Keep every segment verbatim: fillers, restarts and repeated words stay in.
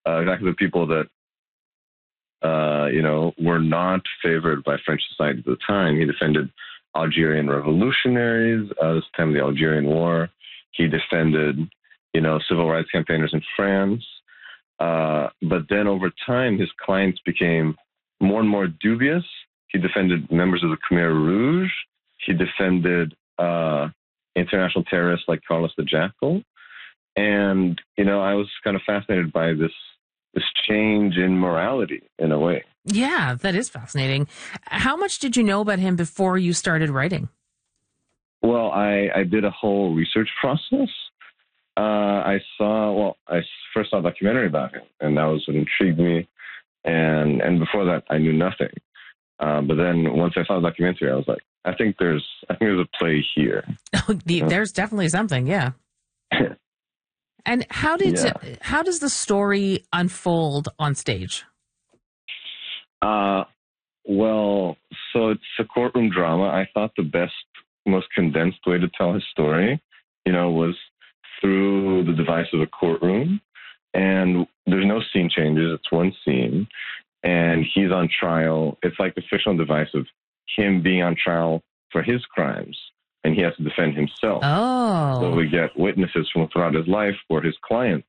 uh, exactly the people that, uh, you know, were not favored by French society at the time. He defended Algerian revolutionaries, uh, this time of the Algerian War. He defended, you know, civil rights campaigners in France. Uh, but then over time, his clients became more and more dubious. He defended members of the Khmer Rouge. He defended uh, international terrorists like Carlos the Jackal. And, you know, I was kind of fascinated by this this change in morality in a way. Yeah, that is fascinating. How much did you know about him before you started writing? Well, I, I did a whole research process. Uh, I saw, well, I first saw a documentary about him, and that was what intrigued me. And and before that, I knew nothing. Uh, but then once I saw the documentary, I was like, I think there's, I think there's a play here. There's definitely something, yeah. And how did yeah. how does the story unfold on stage? Uh, well, so it's a courtroom drama. I thought the best, most condensed way to tell his story, you know, was through the device of a courtroom. And there's no scene changes. It's one scene. And he's on trial. It's like the fictional device of him being on trial for his crimes. And he has to defend himself. Oh. So we get witnesses from throughout his life for his clients.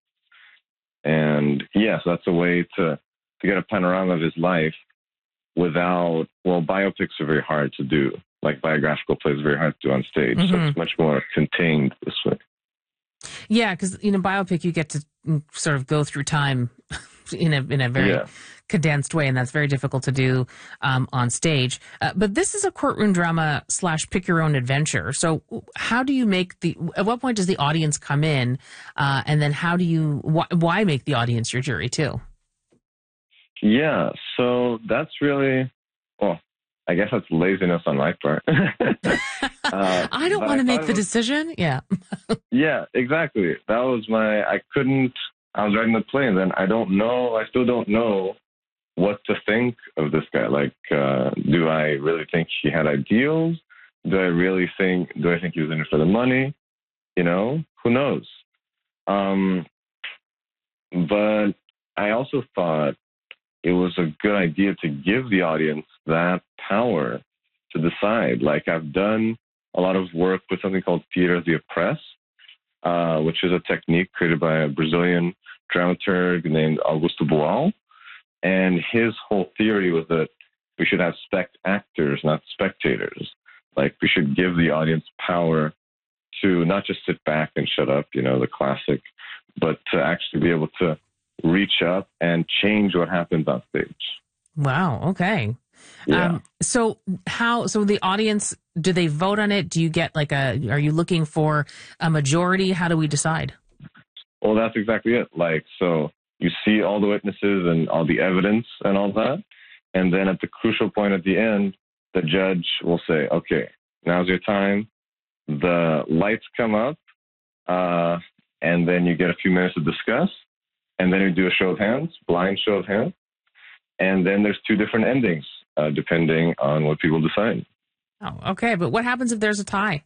And yes, that's a way to, to get a panorama of his life without, well, biopics are very hard to do. Like biographical plays are very hard to do on stage. Mm-hmm. So it's much more contained this way. Yeah, because, you know, biopic, you get to sort of go through time in a in a very yeah. condensed way, and that's very difficult to do um, on stage. Uh, but this is a courtroom drama slash pick your own adventure. So how do you make the, at what point does the audience come in? Uh, and then how do you, wh- why make the audience your jury too? Yeah, so that's really, well, I guess that's laziness on my part. uh, I don't want to make the was, decision. Yeah. yeah, exactly. That was my, I couldn't, I was writing the play and then I don't know, I still don't know what to think of this guy. Like, uh, do I really think he had ideals? Do I really think, do I think he was in it for the money? You know, who knows? Um, but I also thought it was a good idea to give the audience that power to decide. Like, I've done a lot of work with something called theater of the oppressed, uh, which is a technique created by a Brazilian dramaturg named Augusto Boal. And his whole theory was that we should have spect actors, not spectators. Like, we should give the audience power to not just sit back and shut up, you know, the classic, but to actually be able to reach up and change what happens on stage. Wow. Okay. Yeah. Um, so how, so the audience, do they vote on it? Do you get like a, are you looking for a majority? How do we decide? Well, that's exactly it. Like, so you see all the witnesses and all the evidence and all that. And then at the crucial point at the end, the judge will say, okay, now's your time. The lights come up, uh, and then you get a few minutes to discuss. And then you do a show of hands, blind show of hands. And then there's two different endings, uh, depending on what people decide. Oh, okay. But what happens if there's a tie?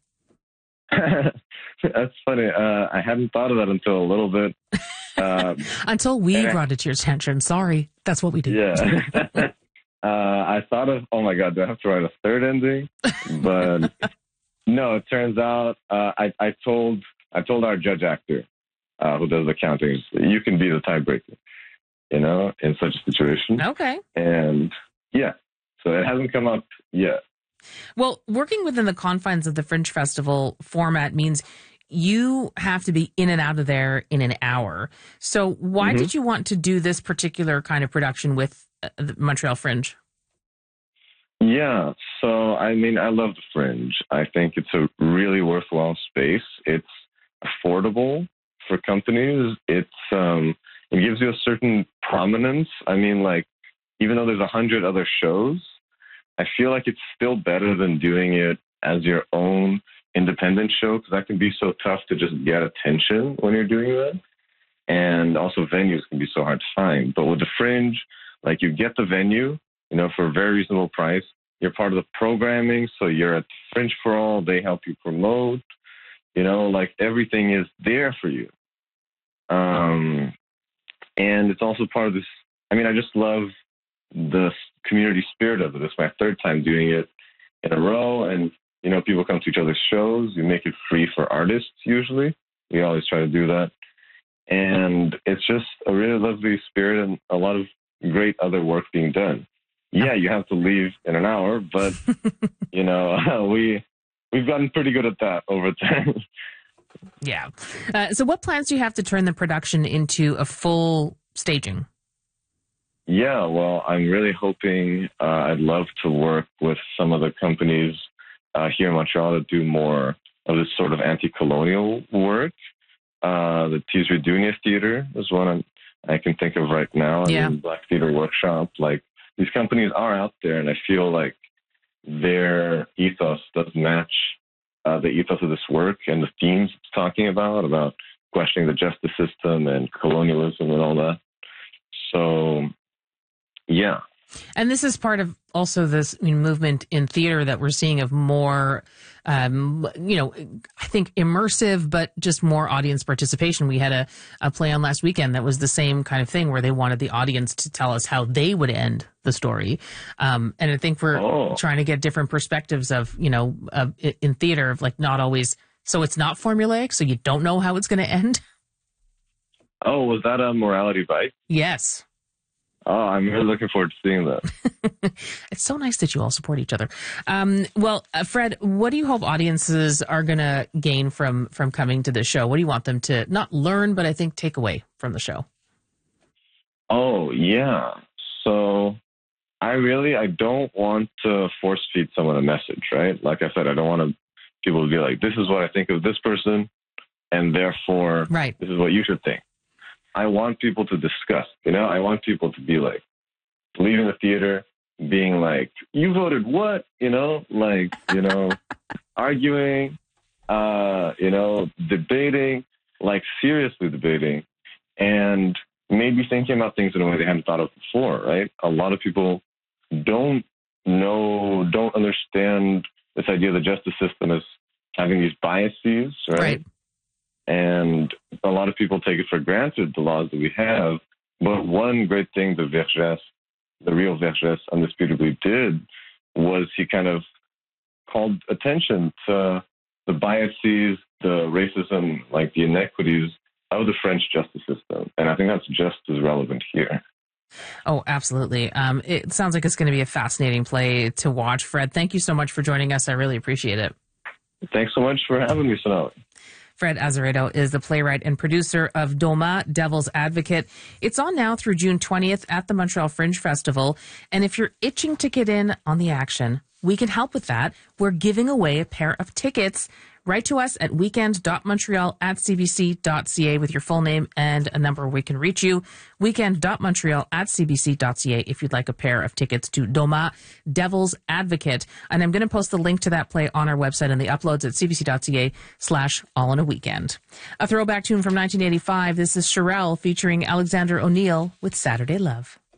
That's funny. Uh, I hadn't thought of that until a little bit. Uh, until we brought it to your attention. Sorry. That's what we do. Yeah. uh, I thought of, oh my God, do I have to write a third ending? But no, it turns out uh, I, I told I told our judge actor, uh, who does the counting, you can be the tiebreaker, you know, in such a situation. Okay. And yeah, so it hasn't come up yet. Well, working within the confines of the Fringe Festival format means you have to be in and out of there in an hour. So why mm-hmm. did you want to do this particular kind of production with the Montreal Fringe? Yeah, so I mean, I love the Fringe. I think it's a really worthwhile space. It's affordable for companies. It's um, it gives you a certain prominence. I mean, like, even though there's a hundred other shows, I feel like it's still better than doing it as your own independent show, because that can be so tough to just get attention when you're doing that. And also venues can be so hard to find. But with the Fringe, like, you get the venue, you know, for a very reasonable price. You're part of the programming, so you're at Fringe for All. They help you promote. You know, like, everything is there for you. Um, And it's also part of this. I mean, I just love the community spirit of it. It's my third time doing it in a row. And, you know, people come to each other's shows. We make it free for artists usually. We always try to do that. And it's just a really lovely spirit and a lot of great other work being done. Yeah, you have to leave in an hour, but, you know, uh, we, we've gotten pretty good at that over time. Yeah. Uh, so what plans do you have to turn the production into a full staging? Yeah, well, I'm really hoping, uh, I'd love to work with some of the companies uh, here in Montreal to do more of this sort of anti-colonial work. Uh, the Teaser Dunia Theater is one I'm, I can think of right now. Yeah. I mean, Black Theater Workshop. Like, these companies are out there, and I feel like their ethos does match uh, the ethos of this work and the themes it's talking about, about questioning the justice system and colonialism and all that. So, yeah. And this is part of also this you know, movement in theater that we're seeing of more, um, you know, I think immersive, but just more audience participation. We had a, a play on last weekend that was the same kind of thing where they wanted the audience to tell us how they would end the story. Um, and I think we're oh. trying to get different perspectives of, you know, uh, in theater of like not always, so it's not formulaic, so you don't know how it's going to end. Oh, was that a Morality Bite? Yes. Oh, I'm really looking forward to seeing that. It's so nice that you all support each other. Um, well, uh, Fred, what do you hope audiences are going to gain from from coming to the show? What do you want them to not learn, but I think take away from the show? Oh, yeah. So I really, I don't want to force feed someone a message, right? Like I said, I don't want to, people to be like, this is what I think of this person, and therefore right. this is what you should think. I want people to discuss, you know, I want people to be like, leaving the theater, being like, you voted what? You know, like, you know, arguing, uh, you know, debating, like seriously debating, and maybe thinking about things in a way they hadn't thought of before, right? A lot of people don't know, don't understand this idea of the justice system as having these biases, right? Right. And a lot of people take it for granted, the laws that we have. But one great thing the Vergès, the real Vergès, undisputably did was he kind of called attention to the biases, the racism, like the inequities of the French justice system. And I think that's just as relevant here. Oh, absolutely. Um, it sounds like it's going to be a fascinating play to watch. Fred, thank you so much for joining us. I really appreciate it. Thanks so much for having me, Sonali. Fred Azeredo is the playwright and producer of Doma, Devil's Advocate. It's on now through June twentieth at the Montreal Fringe Festival. And if you're itching to get in on the action, we can help with that. We're giving away a pair of tickets. Write to us at weekend.montreal at cbc.ca with your full name and a number where we can reach you. Weekend.montreal at cbc.ca if you'd like a pair of tickets to Doma, Devil's Advocate. And I'm going to post the link to that play on our website and the uploads at cbc.ca slash all in a weekend. A throwback tune from nineteen eighty-five. This is Cherelle featuring Alexander O'Neill with Saturday Love.